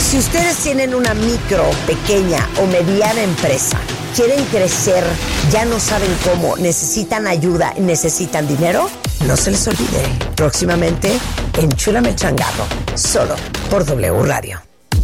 Si ustedes tienen una micro, pequeña o mediana empresa, quieren crecer, ya no saben cómo, necesitan ayuda, necesitan dinero, no se les olvide. Próximamente, Enchúlame el Changarro, solo por W Radio.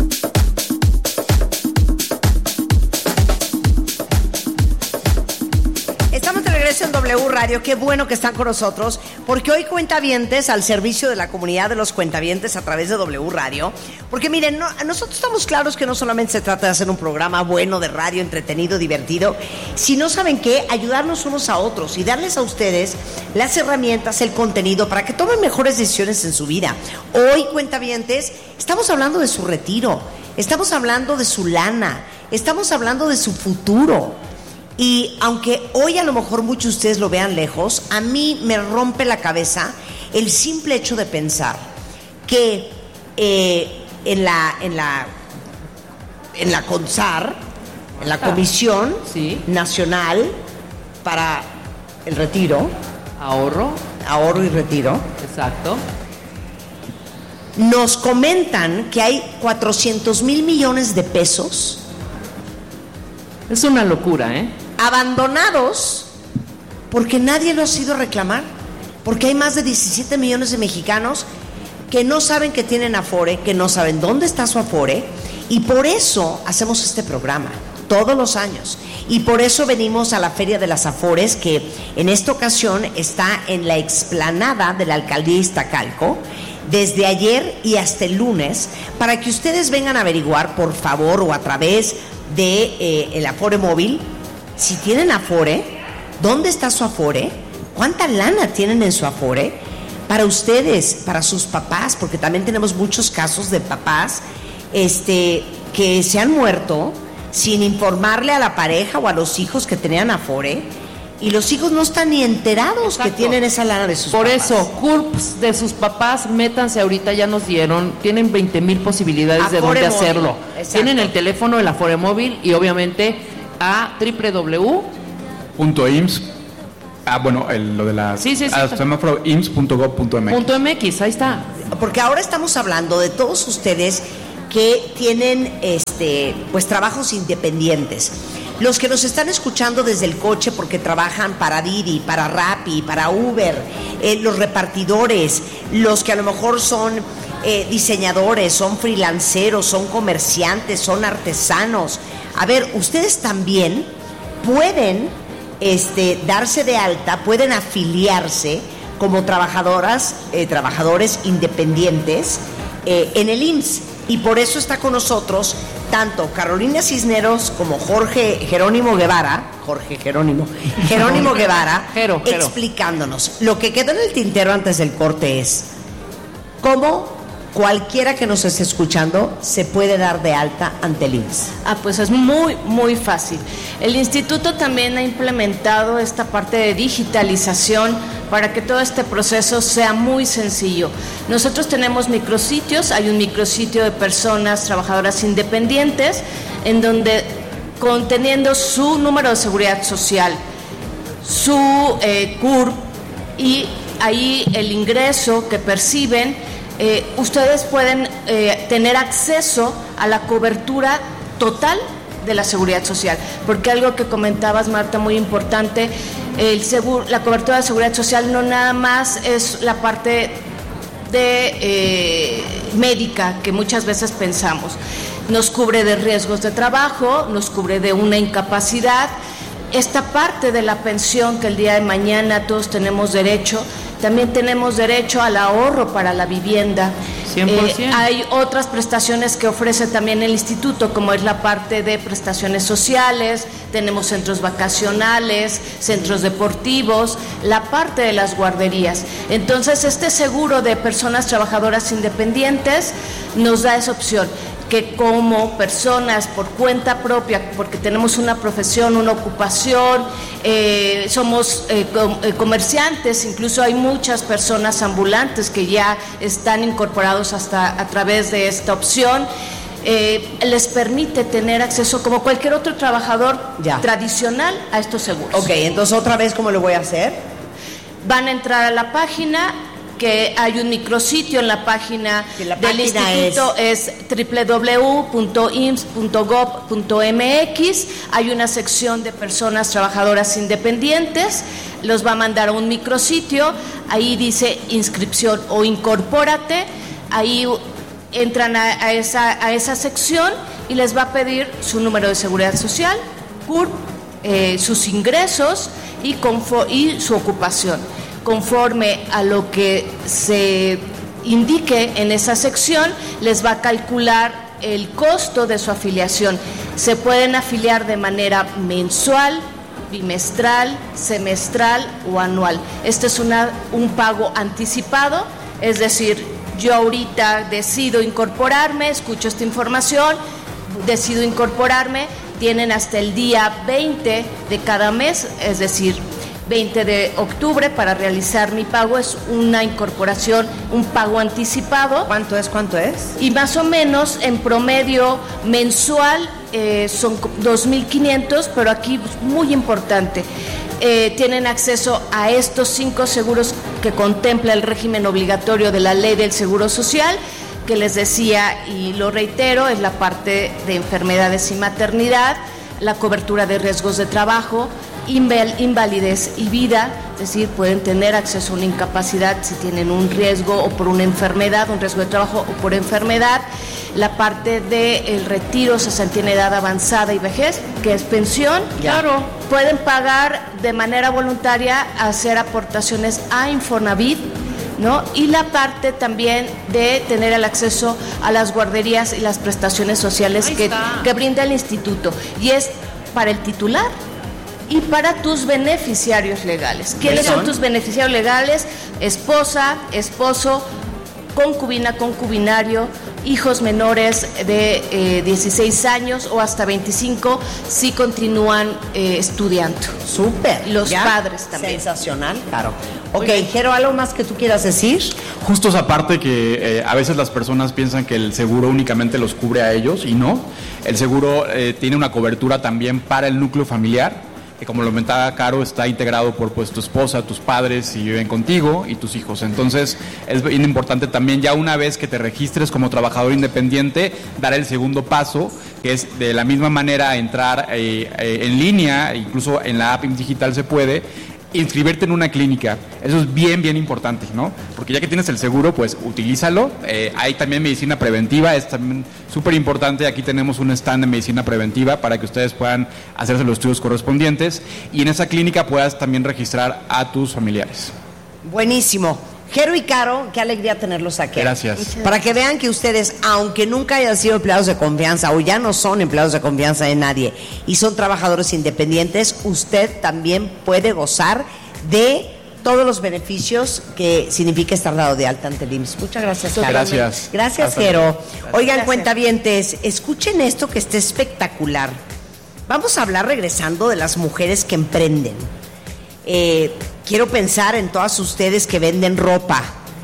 Estamos de regreso en W Radio. Qué bueno que están con nosotros, porque hoy cuentavientes al servicio de la comunidad de los cuentavientes a través de W Radio. Porque miren, nosotros estamos claros que no solamente se trata de hacer un programa bueno de radio, entretenido, divertido, sino, ¿saben qué? Ayudarnos unos a otros y darles a ustedes las herramientas, el contenido para que tomen mejores decisiones en su vida. Hoy, cuentavientes, estamos hablando de su retiro, estamos hablando de su lana, estamos hablando de su futuro. Y aunque hoy a lo mejor muchos de ustedes lo vean lejos, a mí me rompe la cabeza el simple hecho de pensar que en la CONSAR, en la Comisión Nacional para el Retiro, Ahorro y Retiro, exacto, nos comentan que hay 400,000 millones de pesos. Es una locura, Abandonados porque nadie los ha ido a reclamar, porque hay más de 17 millones de mexicanos que no saben que tienen Afore, que no saben dónde está su Afore, y por eso hacemos este programa todos los años, y por eso venimos a la Feria de las Afores, que en esta ocasión está en la explanada de la Alcaldía Iztacalco desde ayer y hasta el lunes, para que ustedes vengan a averiguar, por favor, o a través de el Afore móvil, si tienen Afore, dónde está su Afore, cuánta lana tienen en su Afore, para ustedes, para sus papás, porque también tenemos muchos casos de papás que se han muerto sin informarle a la pareja o a los hijos que tenían Afore, y los hijos no están ni enterados. Exacto. Que tienen esa lana de sus papás. Por eso, CURPS de sus papás, métanse ahorita, ya nos dieron, tienen 20,000 posibilidades Afore de dónde hacerlo. Exacto. Tienen el teléfono del Afore móvil y obviamente a www.ims. Lo de la semáforo ims.gov.mx. .mx, ahí está. Porque ahora estamos hablando de todos ustedes que tienen pues trabajos independientes. Los que nos están escuchando desde el coche porque trabajan para Didi, para Rappi, para Uber, los repartidores, los que a lo mejor son diseñadores, son freelanceros, son comerciantes, son artesanos. A ver, ustedes también pueden darse de alta, pueden afiliarse como trabajadores independientes en el IMSS. Y por eso está con nosotros tanto Carolina Cisneros como Jerónimo Guevara, explicándonos. Lo que quedó en el tintero antes del corte es cómo cualquiera que nos esté escuchando se puede dar de alta ante el IMSS. Pues es muy, muy fácil. El instituto también ha implementado esta parte de digitalización para que todo este proceso sea muy sencillo. Nosotros tenemos micrositios, hay un micrositio de personas trabajadoras independientes en donde, conteniendo su número de seguridad social, su CURP y ahí el ingreso que perciben, ustedes pueden tener acceso a la cobertura total de la seguridad social, porque algo que comentabas, Marta, muy importante, la cobertura de seguridad social no nada más es la parte de médica que muchas veces pensamos, nos cubre de riesgos de trabajo, nos cubre de una incapacidad, esta parte de la pensión que el día de mañana todos tenemos derecho. También tenemos derecho al ahorro para la vivienda. 100%. Hay otras prestaciones que ofrece también el instituto, como es la parte de prestaciones sociales, tenemos centros vacacionales, centros deportivos, la parte de las guarderías. Entonces, este seguro de personas trabajadoras independientes nos da esa opción, que como personas por cuenta propia, porque tenemos una profesión, una ocupación, somos comerciantes, incluso hay muchas personas ambulantes que ya están incorporados hasta a través de esta opción, les permite tener acceso como cualquier otro trabajador tradicional a estos seguros. Ok, entonces otra vez, ¿cómo lo voy a hacer? Van a entrar a la página que hay un micrositio en la página del instituto, es www.ims.gov.mx. Hay una sección de personas trabajadoras independientes, los va a mandar a un micrositio, ahí dice inscripción o incorpórate, ahí entran a esa sección y les va a pedir su número de seguridad social, CURP, sus ingresos y su ocupación. Conforme a lo que se indique en esa sección, les va a calcular el costo de su afiliación. Se pueden afiliar de manera mensual, bimestral, semestral o anual. Este es un pago anticipado, es decir, yo ahorita decido incorporarme, escucho esta información, decido incorporarme, tienen hasta el día 20 de cada mes, es decir, 20 de octubre para realizar mi pago. Es una incorporación, un pago anticipado. ¿Cuánto es? Y más o menos en promedio mensual son 2,500, pero aquí muy importante, tienen acceso a estos 5 seguros que contempla el régimen obligatorio de la Ley del Seguro Social, que les decía y lo reitero, es la parte de enfermedades y maternidad, la cobertura de riesgos de trabajo, invalidez y vida, es decir, pueden tener acceso a una incapacidad si tienen un riesgo o por una enfermedad, un riesgo de trabajo o por enfermedad, la parte del retiro, cesantía en edad avanzada y vejez, que es pensión, claro, pueden pagar de manera voluntaria, hacer aportaciones a Infonavit, ¿no? Y la parte también de tener el acceso a las guarderías y las prestaciones sociales que brinda el instituto, y es para el titular y para tus beneficiarios legales. ¿Quiénes son tus beneficiarios legales? Esposa, esposo, concubina, concubinario, hijos menores de 16 años o hasta 25 si continúan estudiando. Súper. Los padres también. Sensacional, claro. Ok, Jero, ¿algo más que tú quieras decir? Justo esa parte que a veces las personas piensan que el seguro únicamente los cubre a ellos, y no. El seguro tiene una cobertura también para el núcleo familiar, que como lo comentaba Caro, está integrado por pues tu esposa, tus padres si viven contigo y tus hijos. Entonces es bien importante también, ya una vez que te registres como trabajador independiente, dar el segundo paso, que es de la misma manera entrar en línea, incluso en la app digital se puede, inscribirte en una clínica. Eso es bien, bien importante, ¿no? Porque ya que tienes el seguro, pues utilízalo. Hay también medicina preventiva, es también súper importante. Aquí tenemos un stand de medicina preventiva para que ustedes puedan hacerse los estudios correspondientes y en esa clínica puedas también registrar a tus familiares. Buenísimo. Jero y Caro, qué alegría tenerlos aquí. Gracias. Para que vean que ustedes, aunque nunca hayan sido empleados de confianza o ya no son empleados de confianza de nadie y son trabajadores independientes, usted también puede gozar de todos los beneficios que significa estar dado de alta ante el IMSS. Muchas gracias, Caro. Gracias. Gracias, Jero. Oigan, cuentavientes, escuchen esto que está espectacular. Vamos a hablar, regresando, de las mujeres que emprenden. Quiero pensar en todas ustedes que venden ropa,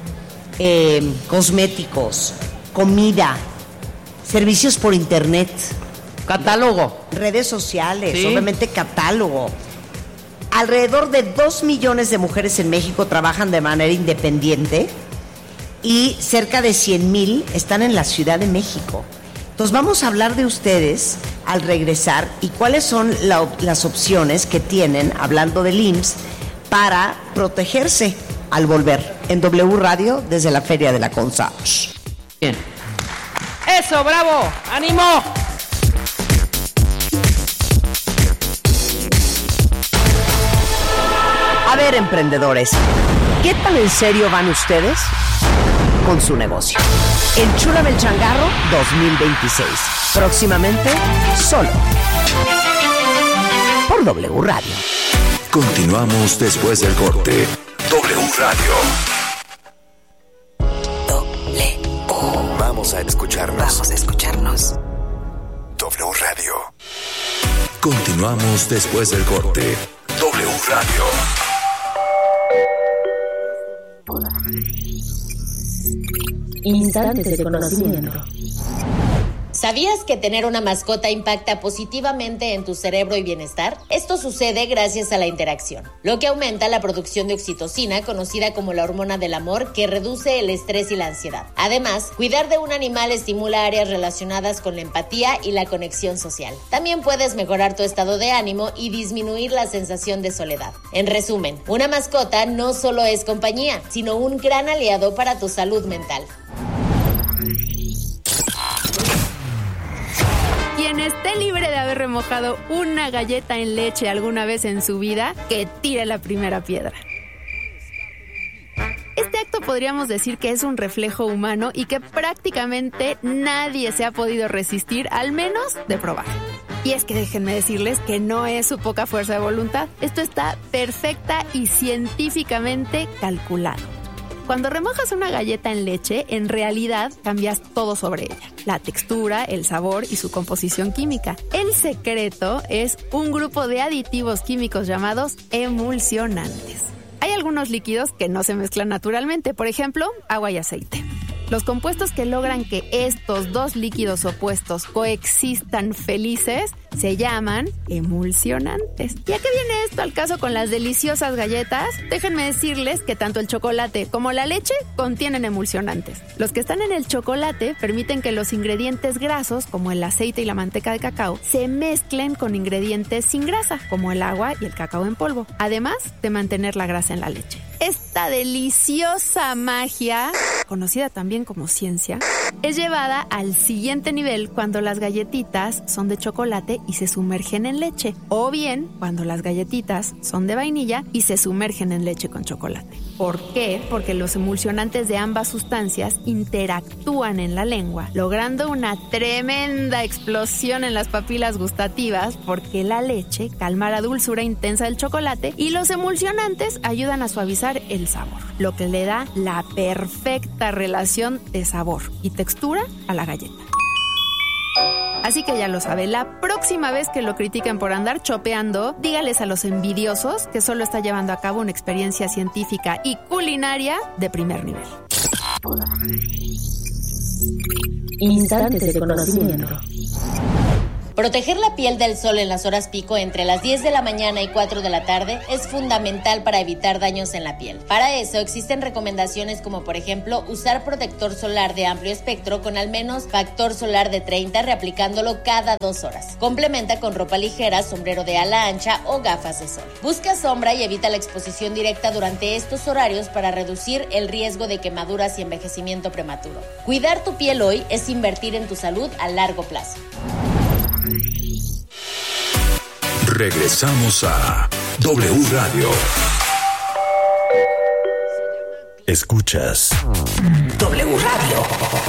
cosméticos, comida, servicios por internet, catálogo, redes sociales, sí, obviamente catálogo. Alrededor de 2 millones de mujeres en México trabajan de manera independiente y cerca de 100,000 están en la Ciudad de México. Entonces vamos a hablar de ustedes al regresar y cuáles son las opciones que tienen, hablando del IMSS, para protegerse al volver. En W Radio, desde la Feria de la CONSACH. Bien. ¡Eso, bravo! ¡Ánimo! A ver, emprendedores, ¿qué tan en serio van ustedes con su negocio? Enchúlame el changarro 2026. Próximamente, solo por W Radio. Continuamos después del corte. W Radio. W. Vamos a escucharnos. Vamos a escucharnos. W Radio. Continuamos después del corte. W Radio. Instantes de conocimiento. ¿Sabías que tener una mascota impacta positivamente en tu cerebro y bienestar? Esto sucede gracias a la interacción, lo que aumenta la producción de oxitocina, conocida como la hormona del amor, que reduce el estrés y la ansiedad. Además, cuidar de un animal estimula áreas relacionadas con la empatía y la conexión social. También puedes mejorar tu estado de ánimo y disminuir la sensación de soledad. En resumen, una mascota no solo es compañía, sino un gran aliado para tu salud mental. Quien esté libre de haber remojado una galleta en leche alguna vez en su vida, que tire la primera piedra. Este acto podríamos decir que es un reflejo humano y que prácticamente nadie se ha podido resistir, al menos de probar. Y es que déjenme decirles que no es su poca fuerza de voluntad. Esto está perfecta y científicamente calculado. Cuando remojas una galleta en leche, en realidad cambias todo sobre ella. La textura, el sabor y su composición química. El secreto es un grupo de aditivos químicos llamados emulsionantes. Hay algunos líquidos que no se mezclan naturalmente, por ejemplo, agua y aceite. Los compuestos que logran que estos dos líquidos opuestos coexistan felices se llaman emulsionantes. ¿Y a qué viene esto al caso con las deliciosas galletas? Déjenme decirles que tanto el chocolate como la leche contienen emulsionantes. Los que están en el chocolate permiten que los ingredientes grasos, como el aceite y la manteca de cacao, se mezclen con ingredientes sin grasa, como el agua y el cacao en polvo, además de mantener la grasa en la leche. Esta deliciosa magia, conocida también como ciencia, es llevada al siguiente nivel cuando las galletitas son de chocolate y se sumergen en leche, o bien cuando las galletitas son de vainilla y se sumergen en leche con chocolate. ¿Por qué? Porque los emulsionantes de ambas sustancias interactúan en la lengua, logrando una tremenda explosión en las papilas gustativas, porque la leche calma la dulzura intensa del chocolate y los emulsionantes ayudan a suavizar el sabor, lo que le da la perfecta relación de sabor y textura a la galleta. Así que ya lo sabe, la próxima vez que lo critiquen por andar chopeando, dígales a los envidiosos que solo está llevando a cabo una experiencia científica y culinaria de primer nivel. Instantes de conocimiento. Proteger la piel del sol en las horas pico entre las 10 de la mañana y 4 de la tarde es fundamental para evitar daños en la piel. Para eso existen recomendaciones como por ejemplo usar protector solar de amplio espectro con al menos factor solar de 30 reaplicándolo cada 2 horas. Complementa con ropa ligera, sombrero de ala ancha o gafas de sol. Busca sombra y evita la exposición directa durante estos horarios para reducir el riesgo de quemaduras y envejecimiento prematuro. Cuidar tu piel hoy es invertir en tu salud a largo plazo. Regresamos a W Radio. Escuchas W Radio.